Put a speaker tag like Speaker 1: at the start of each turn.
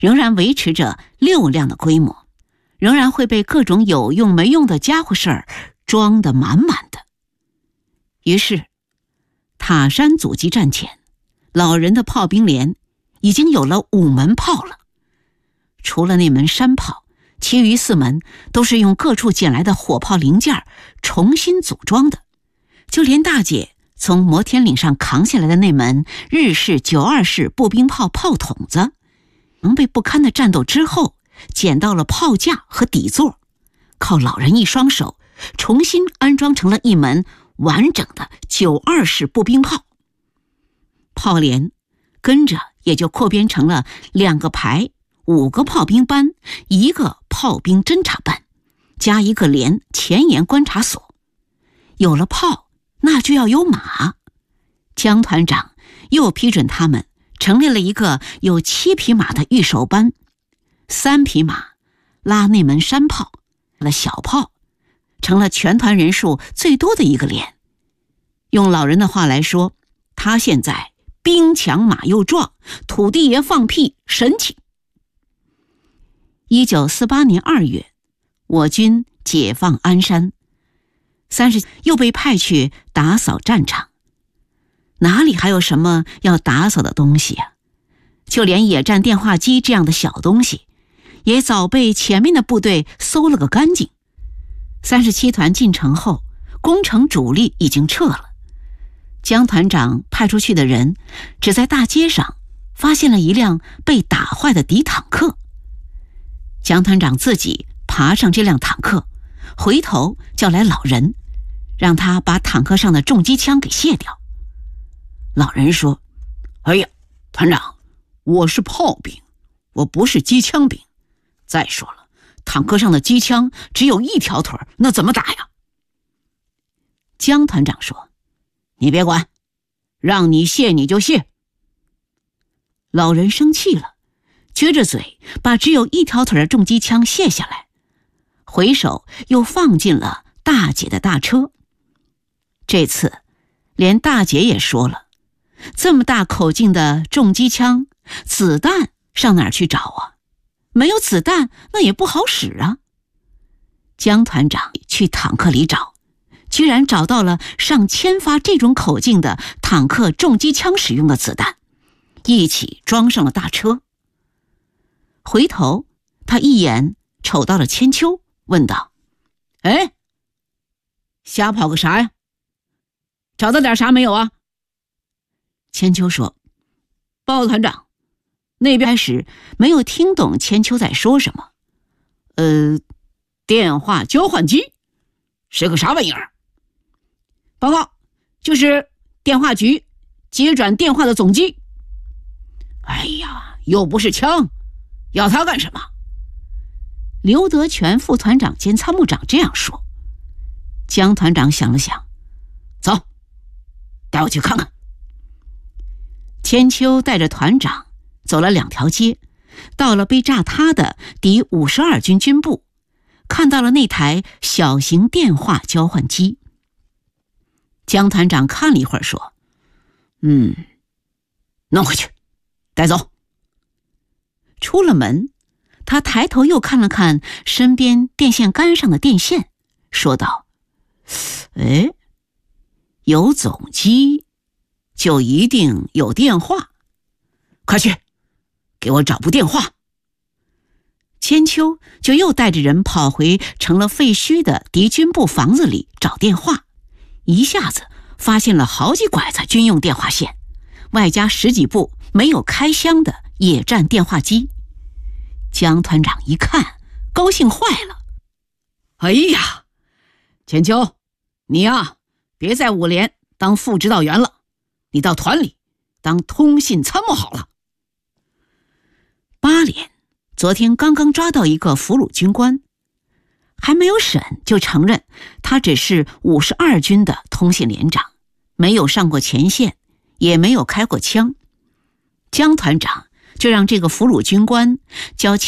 Speaker 1: 仍然维持着6辆的规模，仍然会被各种有用没用的家伙事儿装得满满的。于是塔山阻击战前，老人的炮兵连已经有了5门炮了。除了那门山炮，其余4门都是用各处捡来的火炮零件重新组装的。就连大姐从摩天岭上扛下来的那门日式92式步兵炮炮筒子，被不堪的战斗之后捡到了炮架和底座，靠老人一双手重新安装成了一门完整的92式步兵炮。炮连跟着也就扩编成了2个排、5个炮兵班、1个炮兵侦察班，加1个连前沿观察所。有了炮，那就要有马。江团长又批准他们成立了一个有7匹马的御手班，3匹马拉那门山炮，了小炮，成了全团人数最多的一个连。用老人的话来说，他现在兵强马又壮，土地爷放屁神气。1948年2月，我军解放鞍山，30又被派去打扫战场。哪里还有什么要打扫的东西啊？就连野战电话机这样的小东西，也早被前面的部队搜了个干净。37团进城后，攻城主力已经撤了。江团长派出去的人只在大街上发现了一辆被打坏的敌坦克。江团长自己爬上这辆坦克，回头叫来老人，让他把坦克上的重机枪给卸掉。老人说：哎呀，团长，我是炮兵，我不是机枪兵。再说了，坦克上的机枪只有1条腿，那怎么打呀？江团长说：你别管，让你卸你就卸。老人生气了，撅着嘴把只有1条腿的重机枪卸下来，回手又放进了大姐的大车。这次连大姐也说了，这么大口径的重机枪，子弹上哪儿去找啊？没有子弹那也不好使啊。江团长去坦克里找，居然找到了上千发这种口径的坦克重机枪使用的子弹，一起装上了大车。回头他一眼瞅到了千秋，问道：哎，瞎跑个啥呀？找到点啥没有啊？千秋说：报告团长。那边开始没有听懂千秋在说什么。电话交换机是个啥玩意儿？报告，就是电话局接转电话的总机。哎呀，又不是枪，要它干什么？刘德全副团长兼参谋长这样说。江团长想了想，走，带我去看看。千秋带着团长走了2条街，到了被炸塌的第52军军部，看到了那台小型电话交换机。江团长看了一会儿说：弄回去，带走。出了门，他抬头又看了看身边电线杆上的电线，说道：哎，有总机就一定有电话，快去给我找部电话。千秋就又带着人跑回成了废墟的敌军部房子里找电话，一下子发现了好几拐子军用电话线，外加10几部没有开箱的野战电话机。江团长一看，高兴坏了。哎呀，千秋，你呀，别在5连当副指导员了，你到团里当通信参谋好了。8连昨天刚刚抓到一个俘虏军官，还没有审就承认他只是52军的通信连长，没有上过前线，也没有开过枪。江团长就让这个俘虏军官交